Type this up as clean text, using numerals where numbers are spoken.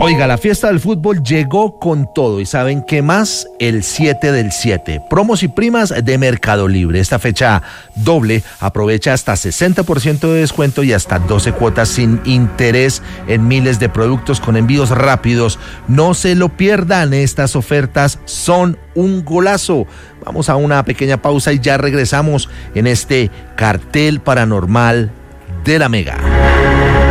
Oiga, la fiesta del fútbol llegó con todo. ¿Y saben qué más? El 7 del 7. Promos y primas de Mercado Libre. Esta fecha doble aprovecha hasta 60% de descuento y hasta 12 cuotas sin interés en miles de productos con envíos rápidos. No se lo pierdan, estas ofertas son un golazo. Vamos a una pequeña pausa y ya regresamos en este cartel paranormal de la Mega.